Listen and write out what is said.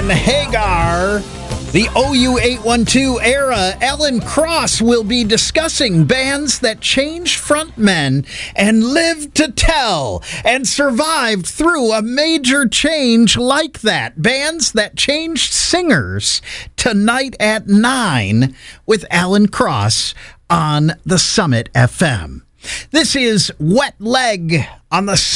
and Hagar. The OU812 era, Alan Cross will be discussing bands that changed frontmen and lived to tell and survived through a major change like that. Bands that changed singers tonight at 9 with Alan Cross on the Summit FM. This is Wet Leg on the